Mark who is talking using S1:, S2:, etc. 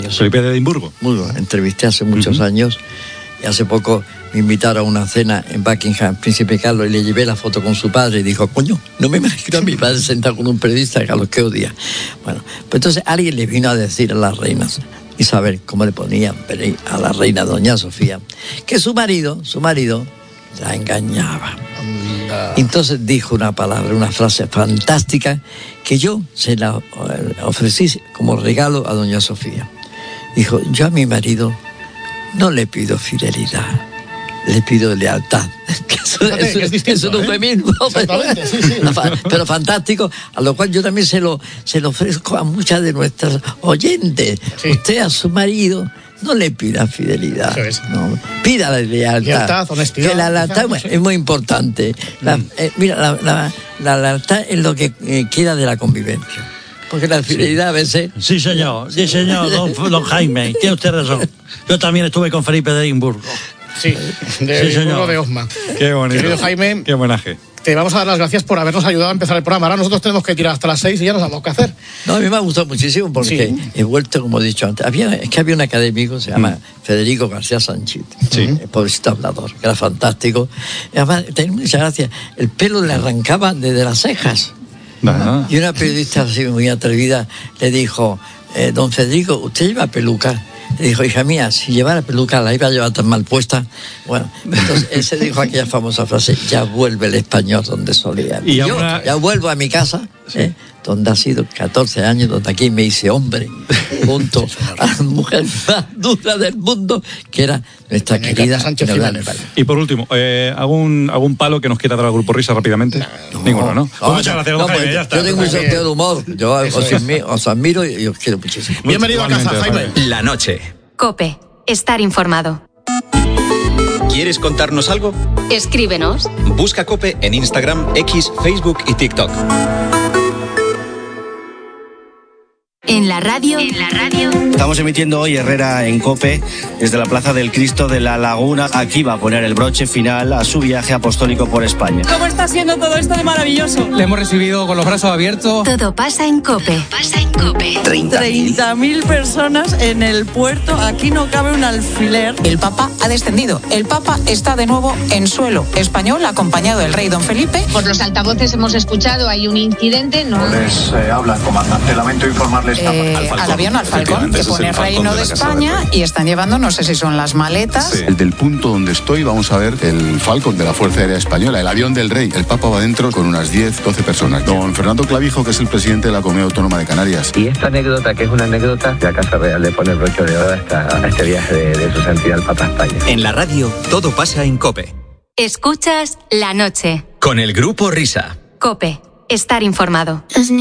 S1: años.
S2: Felipe de Edimburgo.
S1: Entrevisté hace muchos años y hace poco me invitaron a una cena en Buckingham, Príncipe Carlos, y le llevé la foto con su padre y dijo, coño, no me imagino a mi padre sentado con un periodista a los que odia. Bueno, pues entonces alguien le vino a decir a las reinas, Isabel, cómo le ponían a la reina doña Sofía, que su marido la engañaba. Entonces dijo una palabra, una frase fantástica que yo se la ofrecí como regalo a doña Sofía. Dijo, yo a mi marido no le pido fidelidad, le pido lealtad. Es un eufemismo, pero fantástico, a lo cual yo también se lo ofrezco a muchas de nuestras oyentes. Sí. Usted a su marido no le pida fidelidad, no, pídale lealtad, honestidad. Que la lealtad es muy importante. Mira, la lealtad es lo que queda de la convivencia. Porque la fidelidad a veces...
S3: Sí, señor, don Jaime, tiene usted razón. Yo también estuve con Felipe de Edimburgo.
S4: Sí, Edimburgo de Osma.
S2: Qué bonito.
S4: Querido Jaime,
S2: qué homenaje.
S4: Te vamos a dar las gracias por habernos ayudado a empezar el programa. Ahora nosotros tenemos que tirar hasta las 6 y ya no sabemos qué hacer.
S1: No, a mí me ha gustado muchísimo porque he vuelto, como he dicho antes. Es que había un académico, se llama Federico García Sánchez, pobrecito hablador, que era fantástico. Y además, tenía mucha gracia. El pelo le arrancaba desde las cejas. Y una periodista así muy atrevida le dijo, don Federico, ¿usted lleva peluca? Le dijo, hija mía, si llevara peluca la iba a llevar tan mal puesta. Bueno, entonces él se dijo aquella famosa frase, ya vuelve el español donde solía. Y yo ya vuelvo a mi casa, donde ha sido 14 años, donde aquí me hice hombre, junto a la mujer más dura del mundo, que era nuestra querida Sánchez.
S2: Y por último, ¿algún palo que nos quiera dar al Grupo Risa rápidamente? Ninguno, ¿no? Pues muchas gracias, don Jaime, ya está.
S1: Yo tengo un sentido de humor, yo os admiro y os quiero muchísimo.
S4: Bienvenido a casa, Jaime.
S5: La noche.
S6: COPE. Estar informado.
S5: ¿Quieres contarnos algo?
S6: Escríbenos.
S5: Busca COPE en Instagram, X, Facebook y TikTok.
S6: En la radio.
S7: Estamos emitiendo hoy Herrera en COPE desde la Plaza del Cristo de la Laguna. Aquí va a poner el broche final a su viaje apostólico por España.
S8: ¿Cómo está siendo todo esto de maravilloso?
S9: Le hemos recibido con los brazos abiertos.
S6: Todo pasa en COPE.
S8: 30.000 personas en el puerto. Aquí no cabe un alfiler.
S10: El Papa ha descendido. El Papa está de nuevo en suelo español, acompañado del rey don Felipe.
S11: Por los altavoces hemos escuchado, hay un incidente.
S12: Habla, comandante. Lamento informarles.
S10: Al avión, al Falcón, que pone Reino de España y están llevando, no sé si son las maletas.
S13: Sí. Del punto donde estoy vamos a ver el Falcon de la Fuerza Aérea Española, el avión del rey. El Papa va dentro con unas 10-12 personas. Don Fernando Clavijo, que es el presidente de la Comunidad Autónoma de Canarias.
S14: Y esta anécdota, que es una anécdota, la Casa Real le pone el broche de oro a este viaje de su santidad el Papa a España.
S5: En la radio, todo pasa en COPE.
S6: Escuchas La Noche.
S5: Con el Grupo Risa.
S6: COPE. Estar informado.